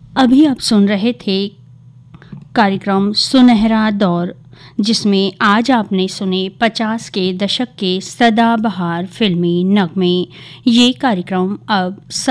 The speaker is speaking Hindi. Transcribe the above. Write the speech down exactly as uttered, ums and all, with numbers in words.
अभी आप सुन रहे थे कार्यक्रम सुनहरा दौर, जिसमें आज आपने सुने पचास के दशक के सदाबहार फिल्मी नगमे। ये कार्यक्रम अब